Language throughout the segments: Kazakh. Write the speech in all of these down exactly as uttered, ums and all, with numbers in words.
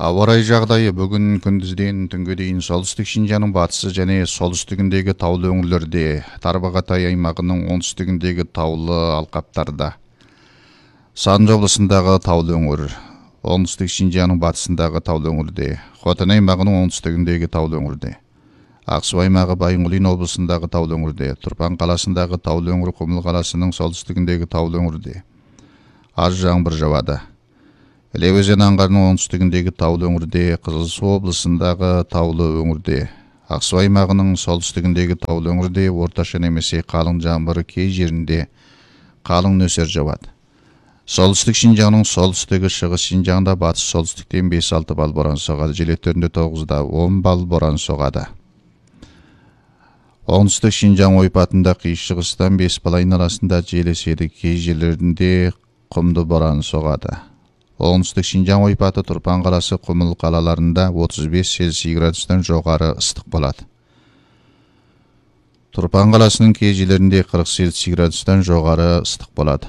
Ауа райы жағдайы бүгін күндізден түнге дейін солтүстік Шинжаңның батысы және солтүстігіндегі таулы өңірлерде, Тарбағатай аймағының оңтүстігіндегі таулы алқаптарда, Санжы облысындағы таулы өңір, оңтүстік Шинжаңның батысындағы таулы өңірде, Хотан аймағының оңтүстігіндегі таулы өңірде, Ақсу аймағы Байынғолин облысындағы таулы өңірде, Тұрпан қаласындағы таулы өңір, Құмыл қаласының солтүстігіндегі таулы өңірде аз жаңбыр жауады. Іле өзен аңғарының оңтүстігіндегі таулы өңірде, Қызылсу облысындағы таулы өңірде, Ақсу аймағының солтүстігіндегі таулы өңірде орташа немесе қалың жаңбыр, кей жерінде қалың нөсер жауады. Солтүстік Шинжаңның солтүстігі, шығыс Шинжаңда батыс солтүстіктен бес алты балл боран соғады, жел екпіні тоғыздан он балл боран соғады. Оңтүстік Шинжаң ойпатында қиыс-шығыстан бес балл арасында жел еседі, кей жерлерінде құмды боран соғады. Оңтүстік Шинжаң ойпаты Тұрпан қаласы, Құмыл қалаларында отыз бес Цельсий градустан жоғары ыстық болады. Тұрпан қаласының кей жерлерінде қырық Цельсий градустан жоғары ыстық болады.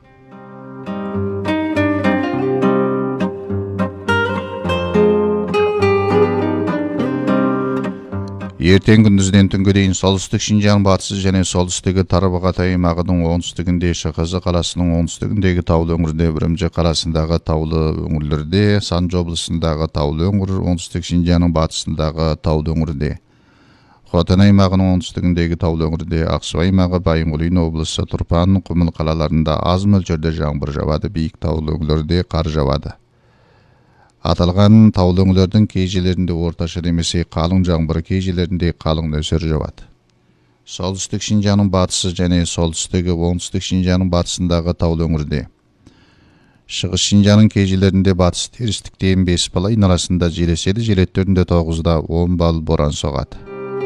Ертең күндізден түнге дейін солтүстік Шинжаң батысы және солтүстігі Тарбағатай аймағының оңтүстігінде, Шахазы қаласының оңтүстігіндегі таулы өңірде, Үрімжі қаласындағы таулы өңірлерде, Санжы облысындағы таулы өңір, оңтүстік Шинжаңның батысындағы таулы өңірде, Хотан аймағының оңтүстігіндегі таулы өңірде, Ақсу аймағы Байынғолин облысы, Тұрпан, Құмыл қалаларында аз мөлшерде жаңбыр жауады, биік таулы өңірлерде қар жауады. Аталған таулы өңірлердің кей жерлерінде орташа немесе қалың жаңбыр, кей жерлерінде қалың нөсер жауады. Солтүстік Шинжаңның батысы және солтүстігі, оңтүстік Шинжаңның батысындағы таулы өңірде, шығыс Шинжаңның кей жерлерінде батыс терістіктен бес балл арасында жел еседі, жел екпіні тоғыздан он балл боран соғады.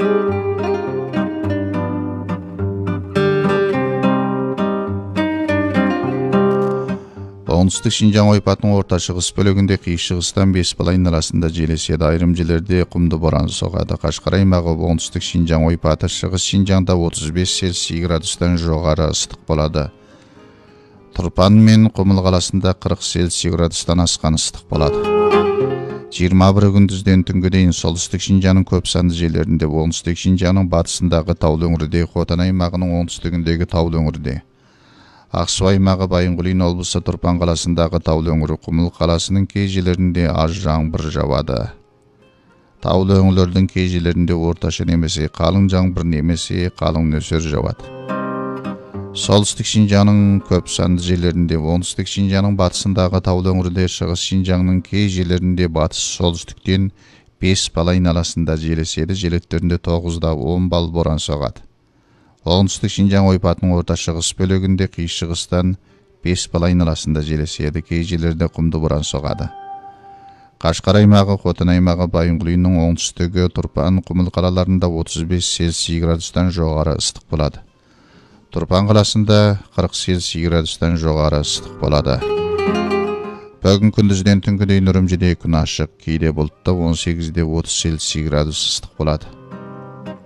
Оңтүстік Шинжаң ойпатының орта шығыс бөлігінде қиыс-шығыстан бес балл арасында жел еседі, айрым жерлерде құмды боран соғады. Қашқар аймағы оңтүстік Шинжаң ойпаты, шығыс Шинжаңда отыз бес Цельсий градустан жоғары ыстық болады. Тұрпан мен Құмыл қаласында қырық Цельсий градустан асқан ыстық болады. жиырма бірі күндізден түнге дейін солтүстік Шинжаңның көп санды жерлерінде, оңтүстік Шинжаңның батысындағы таулы өңірде, Хотан аймағының оңтүстігіндегі таулы өңірде, Ақсу аймағы Байынғолин облысы, Тұрпан қаласындағы таулы өңірі, Құмыл қаласының кей жерлерінде аз жаңбыр жауады. Таулы өңірлердің кей жерлерінде орташа немесе қалың жаңбыр немесе қалың нөсер жауады. Солтүстік Шинжаңның көп санды жерлерінде, оңтүстік Шинжаңның батысындағы таулы өңірде, шығыс Шинжаңның кей жерлерінде батыс солтүстіктен бес балл арасында жел еседі, жел екпіні тоғыздан он балл боран соғады. Оңтүстік Шинжаң ойпатының орта шығыс бөлігінде қиыс-шығыстан бес балл арасында жел еседі, кей жерлерде құмды боран соғады. Қашқар аймағы, Хотан аймағы Байынғолиннің оңтүстігі, Тұрпан, Құмыл қалаларында отыз бес Цельсий градустан жоғары ыстық болады. Тұрпан қаласында қырық Цельсий градустан жоғары ыстық болады. Бүгін күндізден түнге дейін Үрімжіде күн ашық, кейде бұлтты, он сегізде отыз Цельсий градус ыстық болады.